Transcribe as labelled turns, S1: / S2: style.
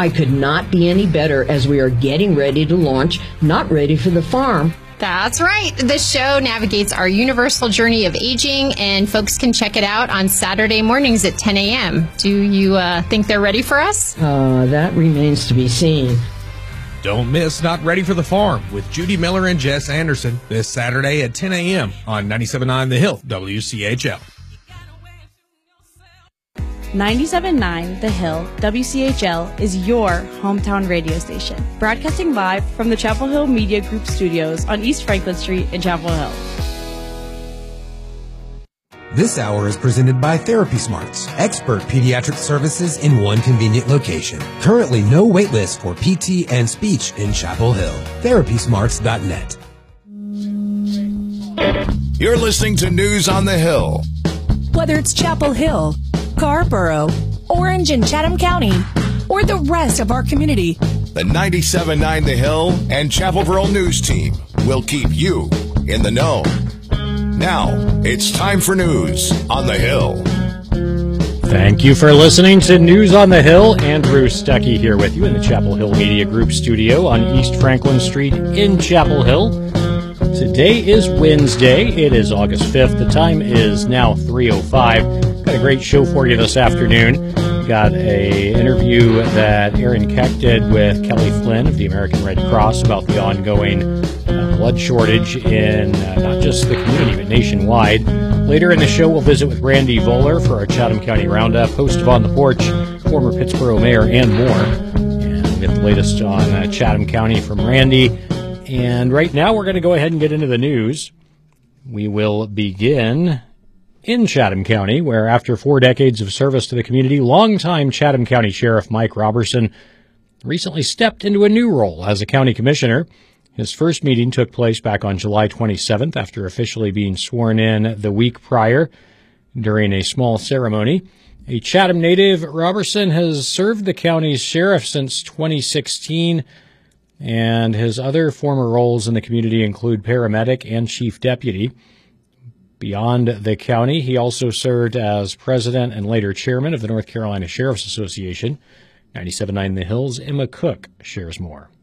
S1: I could not be any better as we are getting ready to launch Not Ready for the Farm.
S2: That's right. The show navigates our universal journey of aging, and folks can check it out on Saturday mornings at 10 a.m. Do you think they're ready for us?
S1: That remains to be seen.
S3: Don't miss Not Ready for the Farm with Judy Miller and Jess Anderson this Saturday at 10 a.m. on 97.9 The Hill, WCHL.
S4: 97.9 The Hill, WCHL, is your hometown radio station. Broadcasting live from the Chapel Hill Media Group studios on East Franklin Street in Chapel Hill.
S5: This hour is presented by Therapy Smarts, expert pediatric services in one convenient location. Currently no wait list for PT and speech in Chapel Hill. TherapySmarts.net.
S6: You're listening to News on the Hill.
S7: Whether it's Chapel Hill, Scarborough, Orange and Chatham County, or the rest of our community,
S6: The 97.9 The Hill and Chapelville News Team will keep you in the know. Now, it's time for News on the Hill.
S8: Thank you for listening to News on the Hill. Andrew Stuckey here with you in the Chapel Hill Media Group studio on East Franklin Street in Chapel Hill. Today is Wednesday. It is August 5th. The time is now 3:05. Got a great show for you this afternoon. Got a interview that Aaron Keck did with Kelly Flynn of the American Red Cross about the ongoing blood shortage in not just the community but nationwide. Later in the show, we'll visit with Randy Voller for our Chatham County Roundup, host of On the Porch, former Pittsboro mayor, and more. And we'll get the latest on Chatham County from Randy. And right now, we're going to go ahead and get into the news. We will begin in Chatham County, where after 4 decades of service to the community, longtime Chatham County Sheriff Mike Robertson recently stepped into a new role as a county commissioner. His first meeting took place back on July 27th after officially being sworn in the week prior during a small ceremony. A Chatham native, Robertson has served the county's sheriff since 2016, and his other former roles in the community include paramedic and chief deputy. Beyond the county, he also served as president and later chairman of the North Carolina Sheriff's Association. 97.9 The Hill's Emma Cook shares more.